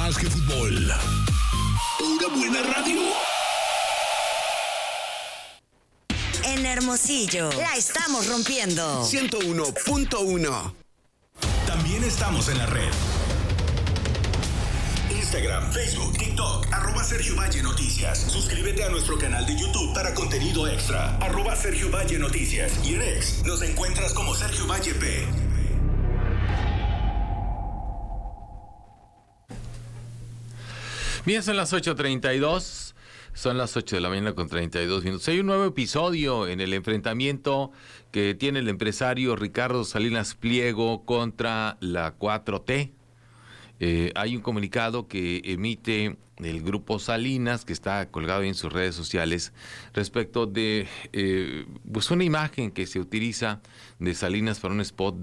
más que fútbol. Pura buena radio. En Hermosillo, la estamos rompiendo. 101.1. También estamos en la red. Instagram, Facebook, TikTok, @Sergio Valle Noticias. Suscríbete a nuestro canal de YouTube para contenido extra, @Sergio Valle Noticias. Y en X nos encuentras como Sergio Valle P. Bien, son las 8:32. Son las 8 de la mañana con 32 minutos. Hay un nuevo episodio en el enfrentamiento que tiene el empresario Ricardo Salinas Pliego contra la 4T. Hay un comunicado que emite el grupo Salinas, que está colgado en sus redes sociales, respecto de pues una imagen que se utiliza de Salinas para un spot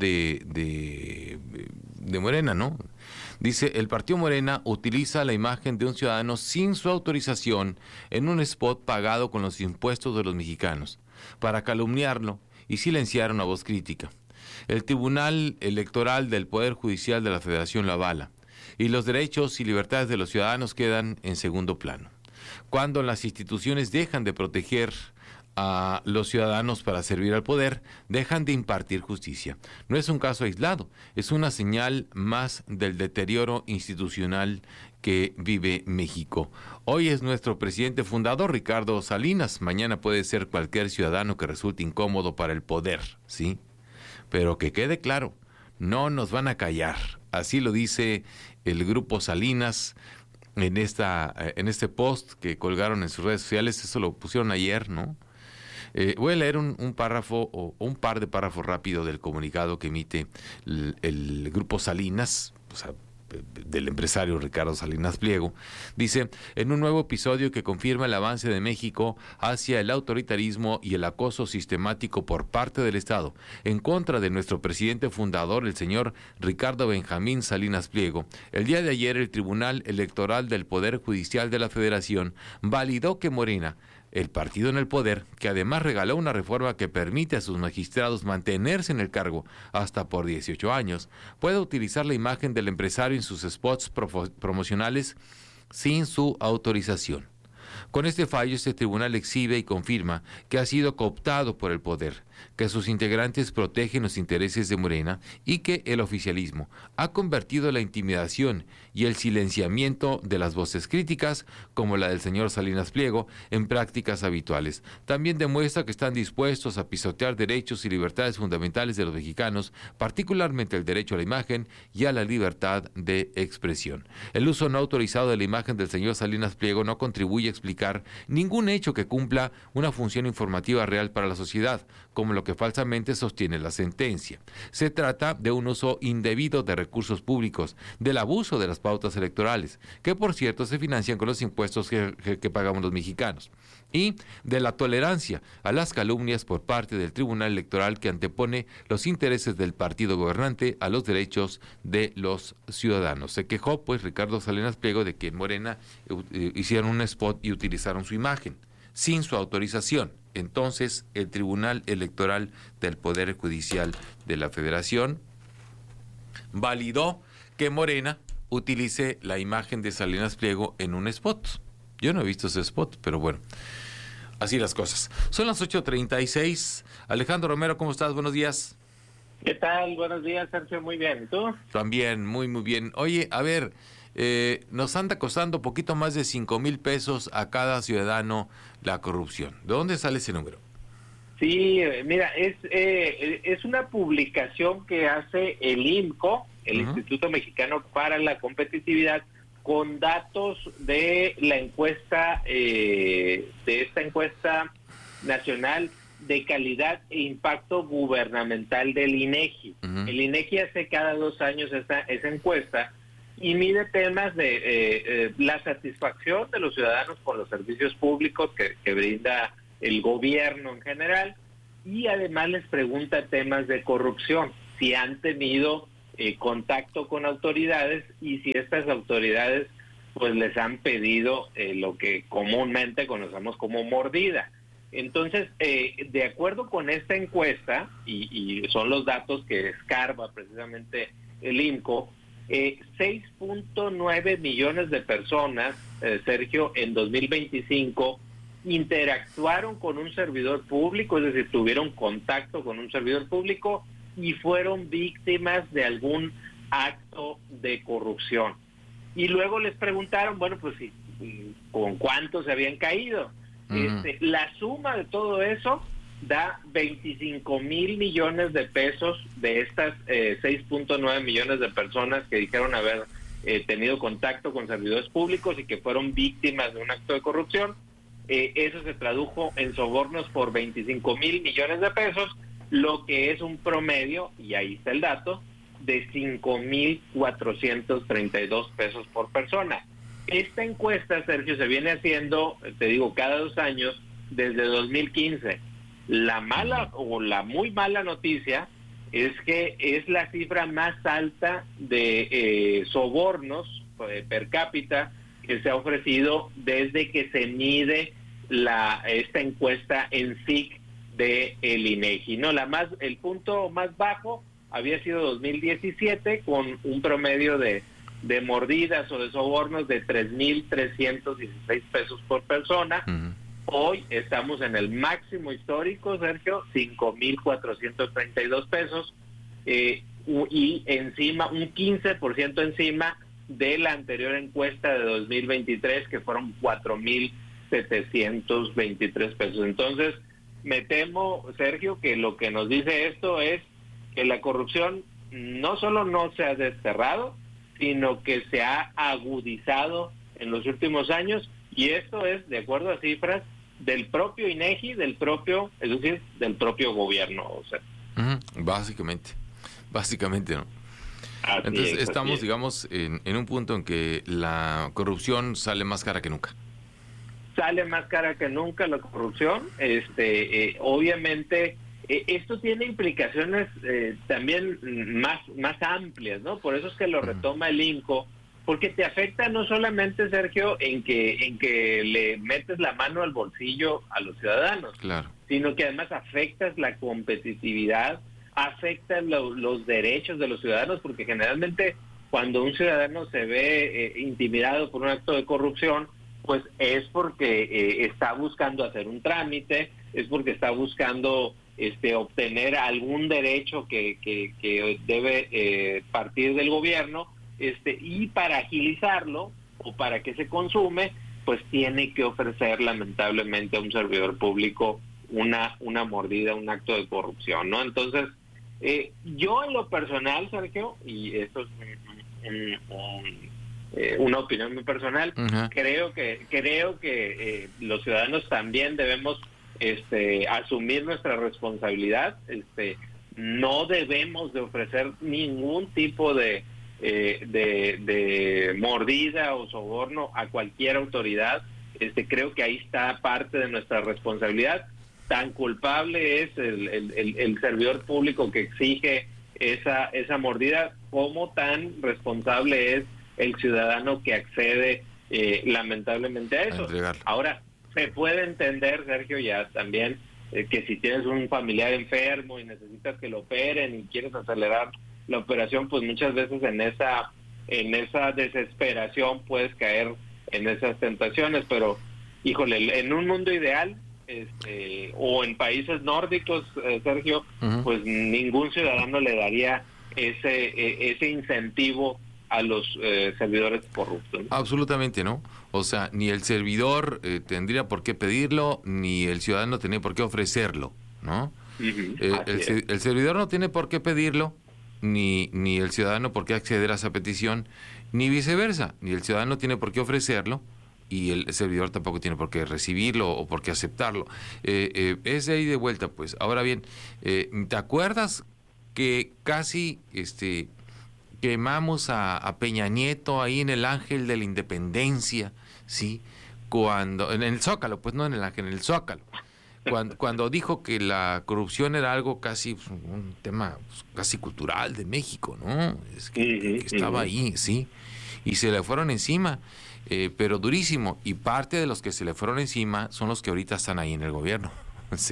de Morena, ¿no? Dice, el partido Morena utiliza la imagen de un ciudadano sin su autorización en un spot pagado con los impuestos de los mexicanos para calumniarlo y silenciar una voz crítica. El Tribunal Electoral del Poder Judicial de la Federación lo avala y los derechos y libertades de los ciudadanos quedan en segundo plano. Cuando las instituciones dejan de proteger a los ciudadanos para servir al poder, dejan de impartir justicia. No es un caso aislado, es una señal más del deterioro institucional que vive México. Hoy es nuestro presidente fundador, Ricardo Salinas. Mañana puede ser cualquier ciudadano que resulte incómodo para el poder, ¿sí? Pero que quede claro, no nos van a callar. Así lo dice el grupo Salinas en este post que colgaron en sus redes sociales. Eso lo pusieron ayer, ¿no? Voy a leer un párrafo o un par de párrafos rápido del comunicado que emite el grupo Salinas, o sea, del empresario Ricardo Salinas Pliego. Dice, en un nuevo episodio que confirma el avance de México hacia el autoritarismo y el acoso sistemático por parte del Estado en contra de nuestro presidente fundador, el señor Ricardo Benjamín Salinas Pliego, el día de ayer el Tribunal Electoral del Poder Judicial de la Federación validó que Morena, el partido en el poder, que además regaló una reforma que permite a sus magistrados mantenerse en el cargo hasta por 18 años, puede utilizar la imagen del empresario en sus spots promocionales sin su autorización. Con este fallo, este tribunal exhibe y confirma que ha sido cooptado por el poder, que sus integrantes protegen los intereses de Morena y que el oficialismo ha convertido la intimidación y el silenciamiento de las voces críticas, como la del señor Salinas Pliego, en prácticas habituales. También demuestra que están dispuestos a pisotear derechos y libertades fundamentales de los mexicanos, particularmente el derecho a la imagen y a la libertad de expresión. El uso no autorizado de la imagen del señor Salinas Pliego no contribuye a explicar ningún hecho que cumpla una función informativa real para la sociedad, como lo que falsamente sostiene la sentencia. Se trata de un uso indebido de recursos públicos, del abuso de las pautas electorales, que por cierto se financian con los impuestos que pagamos los mexicanos, y de la tolerancia a las calumnias por parte del Tribunal Electoral que antepone los intereses del partido gobernante a los derechos de los ciudadanos. Se quejó pues Ricardo Salinas Pliego de que en Morena hicieron un spot y utilizaron su imagen sin su autorización. Entonces, el Tribunal Electoral del Poder Judicial de la Federación validó que Morena utilice la imagen de Salinas Pliego en un spot. Yo no he visto ese spot, pero bueno, así las cosas. Son las 8:36. Alejandro Romero, ¿cómo estás? Buenos días. ¿Qué tal? Buenos días, Sergio. Muy bien. ¿Y tú? También, muy bien. Oye, a ver, nos anda costando poquito más de 5,000 pesos a cada ciudadano la corrupción. ¿De dónde sale ese número? Sí, mira, es una publicación que hace el IMCO, el Instituto Mexicano para la Competitividad, con datos de la encuesta, de esta encuesta nacional de calidad e impacto gubernamental del INEGI. El INEGI hace cada 2 años esa encuesta y mide temas de la satisfacción de los ciudadanos con los servicios públicos que brinda el gobierno en general, y además les pregunta temas de corrupción, si han tenido contacto con autoridades y si estas autoridades pues les han pedido lo que comúnmente conocemos como mordida. Entonces, de acuerdo con esta encuesta, y son los datos que escarba precisamente el IMCO, 6.9 millones de personas, Sergio, en 2025 interactuaron con un servidor público, es decir, tuvieron contacto con un servidor público y fueron víctimas de algún acto de corrupción. Y luego les preguntaron, bueno, pues sí, ¿con cuánto se habían caído? La suma de todo eso da 25,000 millones de pesos de estas 6.9 millones de personas que dijeron haber tenido contacto con servidores públicos y que fueron víctimas de un acto de corrupción. Eso se tradujo en sobornos por 25,000 millones de pesos, lo que es un promedio, y ahí está el dato, de 5,432 pesos por persona. Esta encuesta, Sergio, se viene haciendo, te digo, cada 2 años desde 2015. La mala o la muy mala noticia es que es la cifra más alta de sobornos per cápita que se ha ofrecido desde que se mide esta encuesta en SIC de el INEGI, ¿no? El punto más bajo había sido 2017 con un promedio de mordidas o de sobornos de 3,316 pesos por persona. Hoy estamos en el máximo histórico, Sergio, 5,432 pesos, y encima, un 15% encima de la anterior encuesta de 2023, que fueron 4,723 pesos. Entonces, me temo, Sergio, que lo que nos dice esto es que la corrupción no solo no se ha desterrado, sino que se ha agudizado en los últimos años, y esto es de acuerdo a cifras del propio INEGI, es decir, del propio gobierno. O sea. Básicamente, ¿no? Así Entonces es, estamos, digamos, en un punto en que la corrupción sale más cara que nunca. Sale más cara que nunca la corrupción. Obviamente, esto tiene implicaciones también más amplias, ¿no? Por eso es que lo retoma el INCO, porque te afecta no solamente, Sergio, en que le metes la mano al bolsillo a los ciudadanos, claro, sino que además afectas la competitividad, afectas los derechos de los ciudadanos, porque generalmente cuando un ciudadano se ve intimidado por un acto de corrupción, pues es porque está buscando hacer un trámite, es porque está buscando obtener algún derecho que debe partir del gobierno, y para agilizarlo o para que se consume, pues tiene que ofrecer lamentablemente a un servidor público una mordida, un acto de corrupción, ¿no? Entonces, yo en lo personal, Sergio, y esto es una opinión muy personal, creo que los ciudadanos también debemos asumir nuestra responsabilidad. No debemos de ofrecer ningún tipo de mordida o soborno a cualquier autoridad. Creo que ahí está parte de nuestra responsabilidad. Tan culpable es el servidor público que exige esa mordida, como tan responsable es el ciudadano que accede lamentablemente a eso. Ahora, se puede entender, Sergio, ya también que si tienes un familiar enfermo y necesitas que lo operen y quieres acelerar la operación, pues muchas veces en esa desesperación puedes caer en esas tentaciones, pero híjole, en un mundo ideal, o en países nórdicos, Sergio, pues ningún ciudadano le daría ese incentivo a los servidores corruptos, ¿no? Absolutamente, ¿no? O sea, ni el servidor tendría por qué pedirlo, ni el ciudadano tiene por qué ofrecerlo, ¿no? El servidor no tiene por qué pedirlo, ni el ciudadano por qué acceder a esa petición, ni viceversa, ni el ciudadano tiene por qué ofrecerlo, y el servidor tampoco tiene por qué recibirlo o por qué aceptarlo. Es de ahí de vuelta, pues. Ahora bien, ¿te acuerdas que casi quemamos a Peña Nieto ahí en el Ángel de la Independencia, ¿sí? En el Zócalo, pues no en el Ángel, en el Zócalo. Cuando dijo que la corrupción era algo casi, un tema casi cultural de México, ¿no? Es que estaba ahí, ¿sí? Y se le fueron encima, pero durísimo. Y parte de los que se le fueron encima son los que ahorita están ahí en el gobierno, ¿sí?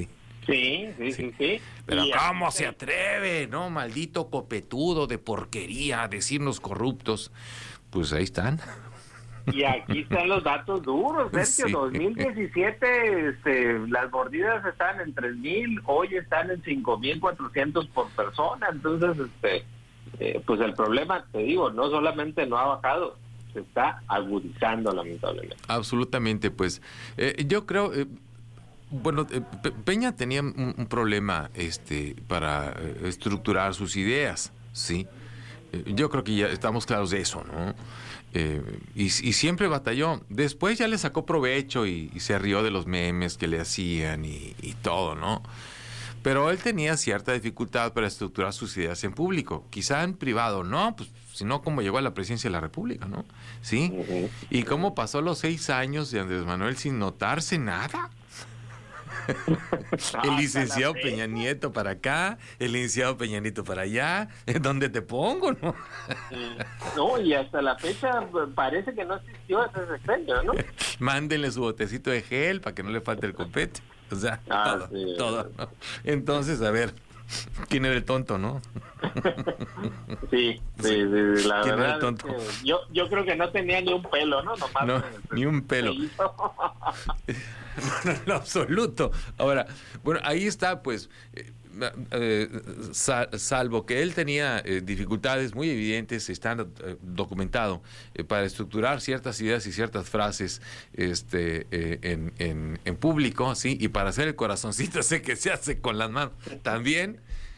Sí. Pero Y ¿cómo aquí se atreve, no? Maldito copetudo de porquería a decirnos corruptos. Pues ahí están. Y aquí están los datos duros, Sergio. Sí. 2017, las mordidas están en 3,000, hoy están en 5,400 por persona. Entonces, pues el problema, te digo, no solamente no ha bajado, se está agudizando lamentablemente. Absolutamente, pues. Yo creo, Peña tenía un problema para estructurar sus ideas, ¿sí? Yo creo que ya estamos claros de eso, ¿no? Y siempre batalló. Después ya le sacó provecho y se rió de los memes que le hacían y todo, ¿no? Pero él tenía cierta dificultad para estructurar sus ideas en público. Quizá en privado, ¿no? Pues si no, ¿cómo llegó a la presidencia de la República, no? ¿Sí? Uh-huh. ¿Y cómo pasó los 6 años de Andrés Manuel sin notarse nada? El licenciado Peña Nieto para acá, el licenciado Peña Nieto para allá. ¿Dónde te pongo, no? No, y hasta la fecha parece que no existió ese sexenio, ¿no? Mándenle su botecito de gel para que no le falte el copete. O sea, todo, ¿no? Entonces, a ver, ¿quién era el tonto, no? Sí, la ¿Quién era verdad el tonto? es que yo creo que no tenía ni un pelo, ¿no? Nomás No, ni un pelo. No, en lo absoluto. Ahora, bueno, ahí está, pues, salvo que él tenía dificultades muy evidentes, están documentado, para estructurar ciertas ideas y ciertas frases en público, ¿sí? Y para hacer el corazoncito ese que se hace con las manos. También,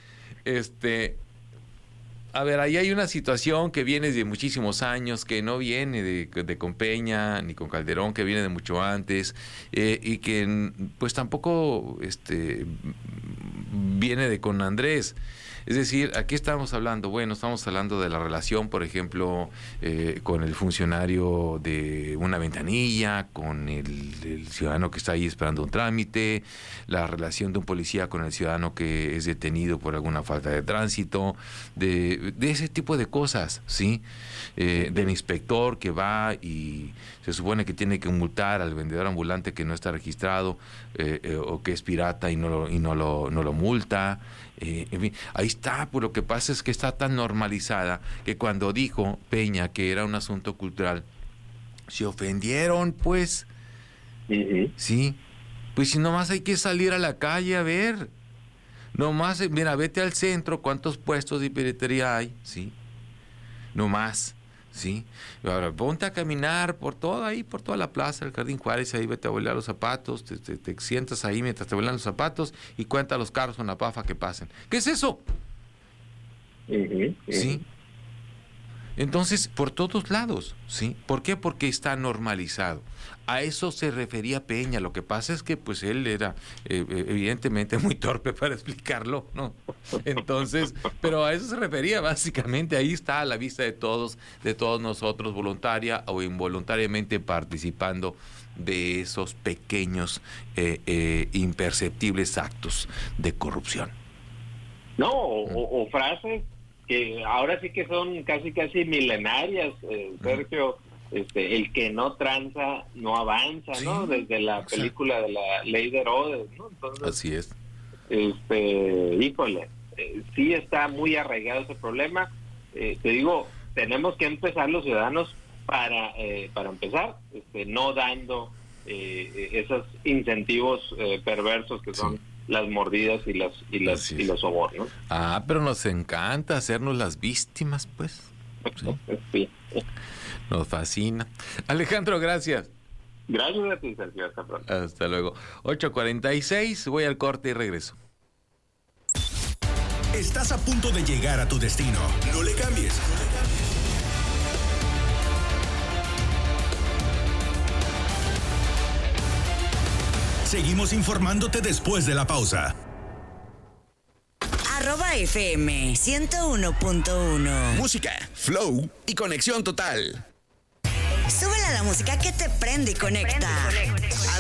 a ver, ahí hay una situación que viene de muchísimos años, que no viene de con Peña ni con Calderón, que viene de mucho antes, y que pues tampoco viene de con Andrés. Es decir, aquí estamos hablando, estamos hablando de la relación, por ejemplo, con el funcionario de una ventanilla, con el ciudadano que está ahí esperando un trámite, la relación de un policía con el ciudadano que es detenido por alguna falta de tránsito, de ese tipo de cosas, ¿sí? Del inspector que va y se supone que tiene que multar al vendedor ambulante que no está registrado o que es pirata y no lo multa. En fin, ahí está, pues lo que pasa es que está tan normalizada que cuando dijo Peña que era un asunto cultural, se ofendieron, pues. Uh-huh. Sí, pues si nomás hay que salir a la calle a ver, nomás, mira, vete al centro, cuántos puestos de piratería hay, sí, nomás. Sí, ahora ponte a caminar por toda la plaza del Jardín Juárez, ahí vete a volar los zapatos, te sientas ahí mientras te vuelan los zapatos y cuenta los carros con la pafa que pasen. ¿Qué es eso? Uh-huh. Sí. Entonces, por todos lados, ¿sí? ¿Por qué? Porque está normalizado. A eso se refería Peña. Lo que pasa es que pues él era evidentemente muy torpe para explicarlo, ¿no? Entonces, pero a eso se refería básicamente. Ahí está a la vista de todos nosotros, voluntaria o involuntariamente participando de esos pequeños imperceptibles actos de corrupción. No, o frases que ahora sí que son casi milenarias, Sergio. El que no tranza no avanza, sí, ¿no? Desde la película de la Ley de Herodes, ¿no? Entonces, así es. Híjole, sí está muy arraigado ese problema. Te digo, tenemos que empezar los ciudadanos para empezar, no dando esos incentivos perversos que son las mordidas y los sobornos. Ah, pero nos encanta hacernos las víctimas, pues. Sí. Nos fascina. Alejandro, gracias. Gracias a ti, Sergio. Hasta pronto. Hasta luego. 8:46, voy al corte y regreso. Estás a punto de llegar a tu destino. No le cambies. Seguimos informándote después de la pausa. @FM 101.1. Música, flow y conexión total. Súbela a la música que te prende y conecta.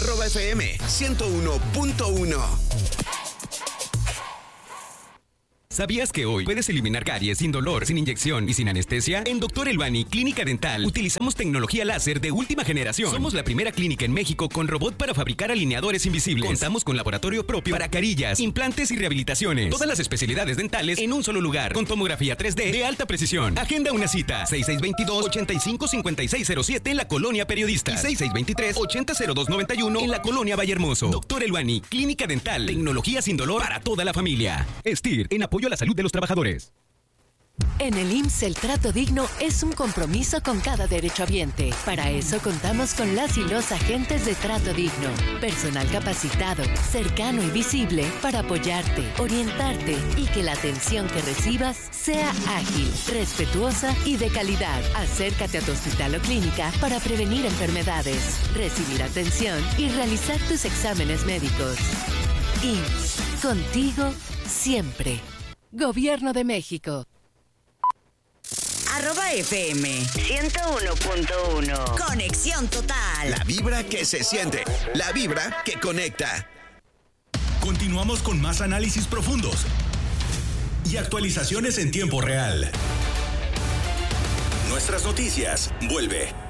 @FM 101.1. ¿Sabías que hoy puedes eliminar caries sin dolor, sin inyección y sin anestesia? En Dr. Elbani Clínica Dental utilizamos tecnología láser de última generación. Somos la primera clínica en México con robot para fabricar alineadores invisibles. Contamos con laboratorio propio para carillas, implantes y rehabilitaciones. Todas las especialidades dentales en un solo lugar, con tomografía 3D de alta precisión. Agenda una cita, 6622-855607 en la Colonia Periodista y 6623-800291 en la Colonia Vallehermoso. Dr. Elbani Clínica Dental, tecnología sin dolor para toda la familia. STIR, en apoyo a la salud de los trabajadores. En el IMSS el trato digno es un compromiso con cada derechohabiente. Para eso contamos con las y los agentes de trato digno. Personal capacitado, cercano y visible para apoyarte, orientarte y que la atención que recibas sea ágil, respetuosa y de calidad. Acércate a tu hospital o clínica para prevenir enfermedades, recibir atención y realizar tus exámenes médicos. IMSS, contigo siempre. Gobierno de México. @FM 101.1. Conexión total. La vibra que se siente. La vibra que conecta. Continuamos con más análisis profundos y actualizaciones en tiempo real. Nuestras noticias. Vuelve.